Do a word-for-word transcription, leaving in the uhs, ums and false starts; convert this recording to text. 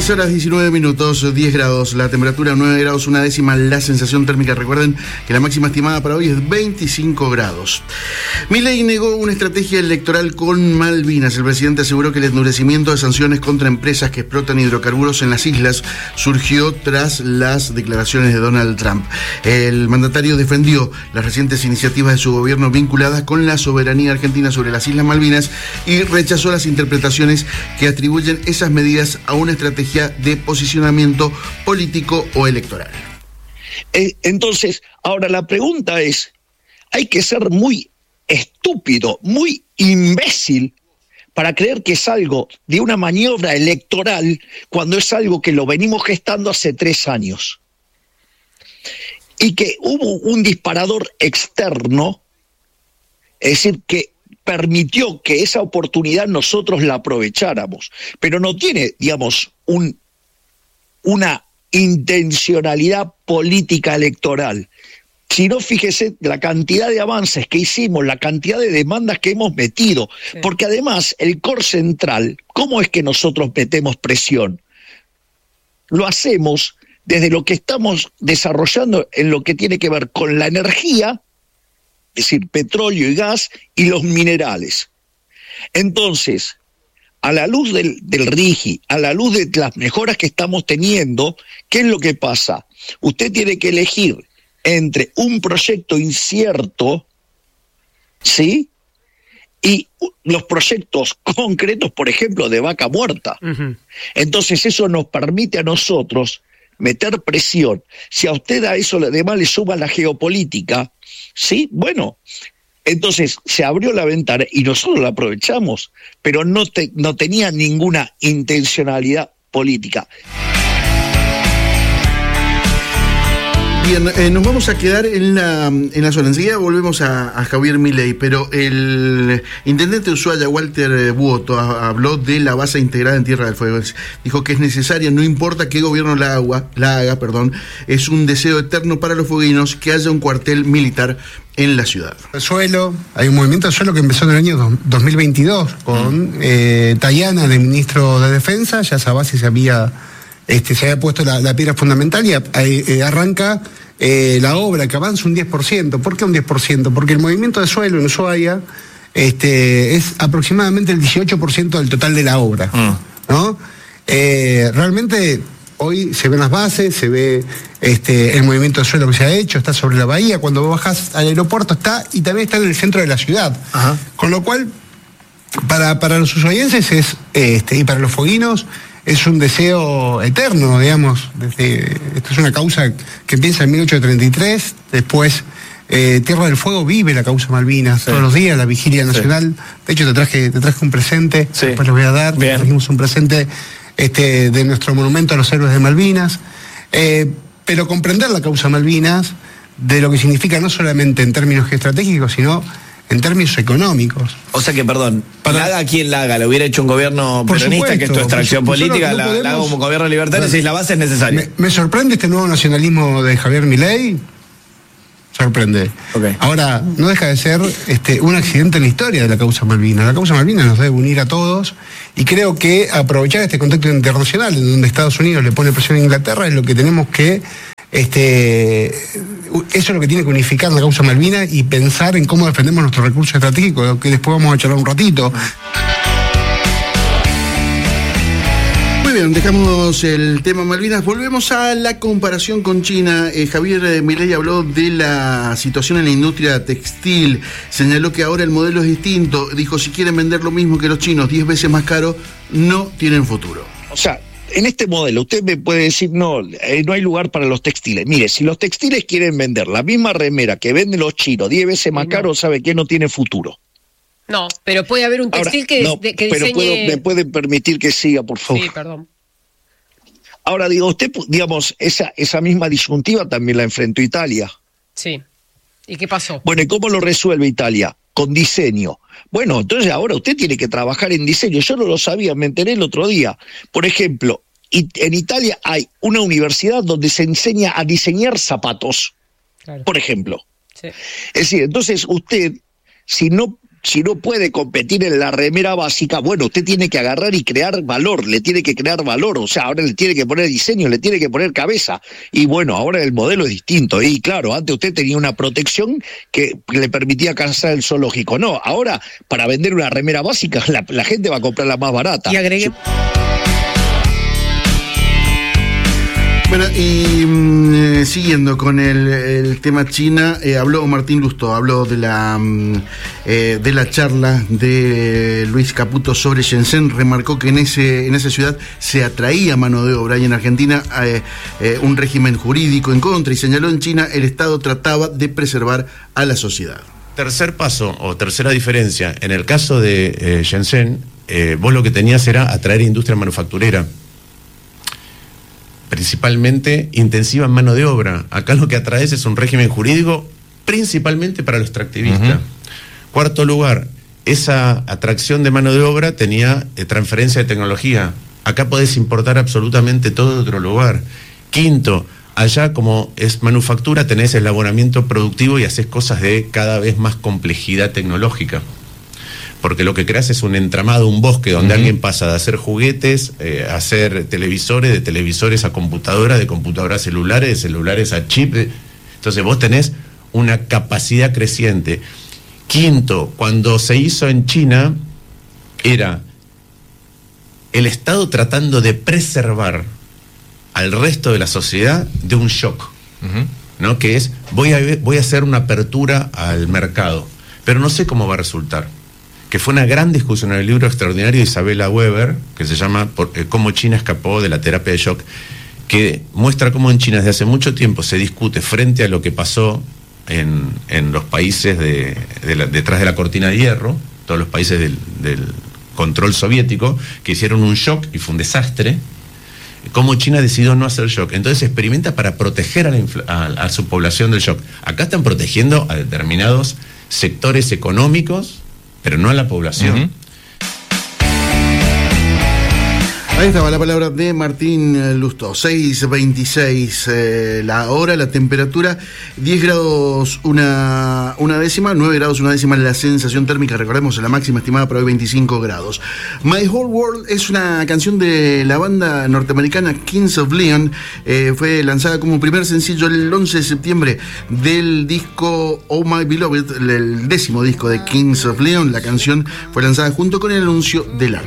diez horas diecinueve minutos, diez grados, la temperatura nueve grados, una décima, la sensación térmica. Recuerden que la máxima estimada para hoy es veinticinco grados. Milei negó una estrategia electoral con Malvinas. El presidente aseguró que el endurecimiento de sanciones contra empresas que explotan hidrocarburos en las islas surgió tras las declaraciones de Donald Trump. El mandatario defendió las recientes iniciativas de su gobierno vinculadas con la soberanía argentina sobre las Islas Malvinas y rechazó las interpretaciones que atribuyen esas medidas a una estrategia de posicionamiento político o electoral. Eh, entonces, ahora la pregunta es, hay que ser muy estúpido, muy imbécil para creer que es algo de una maniobra electoral cuando es algo que lo venimos gestando hace tres años. Y que hubo un disparador externo, es decir, que permitió que esa oportunidad nosotros la aprovecháramos, pero no tiene, digamos, un, una intencionalidad política electoral. Si no, fíjese la cantidad de avances que hicimos, la cantidad de demandas que hemos metido, sí. Porque además el core central, ¿cómo es que nosotros metemos presión? Lo hacemos desde lo que estamos desarrollando en lo que tiene que ver con la energía, es decir, petróleo y gas, y los minerales. Entonces, a la luz del, del RIGI, a la luz de las mejoras que estamos teniendo, ¿qué es lo que pasa? Usted tiene que elegir entre un proyecto incierto, ¿sí?, y los proyectos concretos, por ejemplo, de Vaca Muerta. Uh-huh. Entonces eso nos permite a nosotros meter presión. Si a usted a eso además le suma la geopolítica, sí, bueno, entonces se abrió la ventana y nosotros la aprovechamos, pero no, te, no tenía ninguna intencionalidad política. Bien, eh, nos vamos a quedar en la, en la zona. Enseguida volvemos a, a Javier Milei, pero el intendente de Ushuaia, Walter Buoto, habló de la base integrada en Tierra del Fuego. Dijo que es necesaria, no importa qué gobierno la, agua, la haga, perdón, es un deseo eterno para los fueguinos que haya un cuartel militar en la ciudad. El suelo, hay un movimiento de suelo que empezó en el año dos mil veintidós con mm. eh, Tayana de ministro de Defensa. Ya esa base se había... Este, se había puesto la, la piedra fundamental y eh, arranca eh, la obra que avanza un diez por ciento. ¿Por qué un diez por ciento? Porque el movimiento de suelo en Ushuaia este, es aproximadamente el dieciocho por ciento del total de la obra, mm. ¿no? Eh, realmente hoy se ven las bases, se ve este, el movimiento de suelo que se ha hecho, está sobre la bahía, cuando bajas al aeropuerto está, y también está en el centro de la ciudad. Ajá. Con lo cual, para, para los ushuaienses es, este, y para los fueguinos, es un deseo eterno, digamos. Desde, esto es una causa que empieza en mil ochocientos treinta y tres, después eh, Tierra del Fuego vive la causa Malvinas, sí. Todos los días, la vigilia nacional. Sí. De hecho, te traje, te traje un presente, sí. Después lo voy a dar. Bien. Trajimos un presente este, de nuestro monumento a los héroes de Malvinas. Eh, pero comprender la causa Malvinas, de lo que significa no solamente en términos estratégicos, sino en términos económicos. O sea que, perdón, para... la haga quien la haga, lo hubiera hecho un gobierno por peronista, supuesto, que es tu extracción política, no la, podemos... la haga como gobierno libertario, si la base es necesaria. Me, me sorprende este nuevo nacionalismo de Javier Milei, sorprende. Okay. Ahora, no deja de ser este, un accidente en la historia de la causa Malvinas. La causa Malvinas nos debe unir a todos, y creo que aprovechar este contexto internacional, en donde Estados Unidos le pone presión a Inglaterra, es lo que tenemos que... Este, eso es lo que tiene que unificar la causa Malvinas y pensar en cómo defendemos nuestros recursos estratégicos, que después vamos a charlar un ratito. Muy bien, dejamos el tema Malvinas, volvemos a la comparación con China. eh, Javier Milei habló de la situación en la industria textil, señaló que ahora el modelo es distinto, dijo si quieren vender lo mismo que los chinos, diez veces más caro, no tienen futuro. O sea, en este modelo, usted me puede decir, no, eh, no hay lugar para los textiles. Mire, si los textiles quieren vender la misma remera que venden los chinos diez veces más caro, ¿sabe qué? No tiene futuro. No, pero puede haber un textil. Ahora, que, no, de, que pero diseñe... puedo, me puede permitir que siga, por favor. Sí, perdón. Ahora, digo, usted, digamos, esa, esa misma disyuntiva también la enfrentó Italia. Sí. ¿Y qué pasó? Bueno, ¿y cómo lo resuelve Italia? Con diseño. Bueno, entonces ahora usted tiene que trabajar en diseño. Yo no lo sabía, me enteré el otro día. Por ejemplo, en Italia hay una universidad donde se enseña a diseñar zapatos, claro. Por ejemplo. Sí. Es decir, entonces usted, si no si no puede competir en la remera básica, bueno, usted tiene que agarrar y crear valor, le tiene que crear valor, o sea, ahora le tiene que poner diseño, le tiene que poner cabeza, y bueno, ahora el modelo es distinto, y claro, antes usted tenía una protección que le permitía alcanzar el zoológico, no, ahora para vender una remera básica, la, la gente va a comprar la más barata. Y agregué... Bueno, y mm, siguiendo con el, el tema China, eh, habló Martín Lustó, habló de la mm, eh, de la charla de Luis Caputo sobre Shenzhen, remarcó que en ese en esa ciudad se atraía mano de obra y en Argentina eh, eh, un régimen jurídico en contra, y señaló en China el Estado trataba de preservar a la sociedad. Tercer paso o tercera diferencia, en el caso de eh, Shenzhen, eh, vos lo que tenías era atraer industria manufacturera, principalmente intensiva en mano de obra. Acá lo que atraes es un régimen jurídico principalmente para los extractivistas. Uh-huh. Cuarto lugar, esa atracción de mano de obra tenía eh, transferencia de tecnología. Acá podés importar absolutamente todo de otro lugar. Quinto, allá como es manufactura tenés elaboramiento productivo y haces cosas de cada vez más complejidad tecnológica. Porque lo que creas es un entramado, un bosque donde uh-huh. alguien pasa de hacer juguetes eh, a hacer televisores, de televisores a computadoras, de computadoras a celulares, de celulares a chip. Entonces vos tenés una capacidad creciente. Quinto, cuando se hizo en China, era el Estado tratando de preservar al resto de la sociedad de un shock, uh-huh. ¿no? Que es, voy a, voy a hacer una apertura al mercado, pero no sé cómo va a resultar. Que fue una gran discusión en el libro extraordinario de Isabella Weber, que se llama por, eh, Cómo China escapó de la terapia de shock, que muestra cómo en China desde hace mucho tiempo se discute frente a lo que pasó en, en los países de, de la, detrás de la cortina de hierro, todos los países del, del control soviético, que hicieron un shock y fue un desastre, cómo China decidió no hacer shock. Entonces experimenta para proteger a, la infla, a, a su población del shock. Acá están protegiendo a determinados sectores económicos, pero no a la población. Uh-huh. Ahí estaba la palabra de Martín Lustó. seis veintiséis eh, la hora, la temperatura, diez grados una, una décima, nueve grados una décima la sensación térmica, recordemos la máxima estimada para hoy veinticinco grados. My Whole World es una canción de la banda norteamericana Kings of Leon, eh, fue lanzada como primer sencillo el once de septiembre del disco Oh My Beloved, el décimo disco de Kings of Leon. La canción fue lanzada junto con el anuncio del álbum.